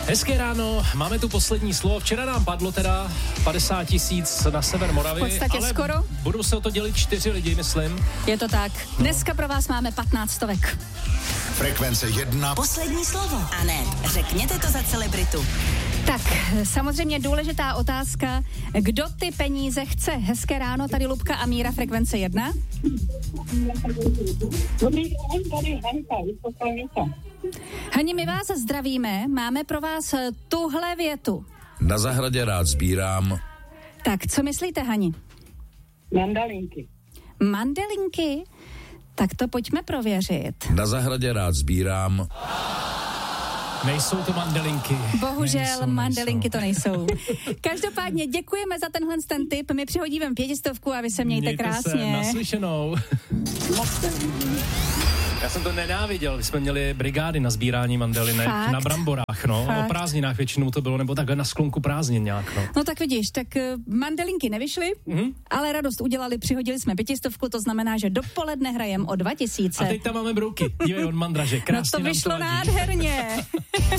Hezké ráno, máme tu poslední slovo. Včera nám padlo teda 50 000 na sever Moravy. V podstatě ale skoro. Budou se o to dělit 4 lidi, myslím. Je to tak. Dneska pro vás máme 15 stovek. Frekvence 1. Poslední slovo. A ne, řekněte to za celebritu. Tak, samozřejmě důležitá otázka. Kdo ty peníze chce? Hezké ráno, tady Lubka a Míra, Frekvence 1. Dobrý den, tady Hanka, Vysokovice. Hani, my vás zdravíme, máme pro vás tuhle větu. Na zahradě rád sbírám. Tak, co myslíte, Hani? Mandalinky. Mandelinky? Tak to pojďme prověřit. Na zahradě rád sbírám. Nejsou to mandelinky. Bohužel mandelinky to nejsou. Každopádně děkujeme za tenhle ten tip. My přihodíme 500 a vy se mějte krásně. Se naslyšenou. Já jsem to nenáviděl, když jsme měli brigády na sbírání mandelinek. Fakt? Na bramborách, no. Fakt? O prázdninách většinou to bylo, nebo takhle na sklonku prázdnin nějak, no. No tak vidíš, tak mandelinky nevyšly, ale radost udělali, přihodili jsme 500, to znamená, že dopoledne hrajem o 2000. A teď tam máme brouky. Dívej, od Mandraže, krásně No to nám vyšlo ladí. nádherně.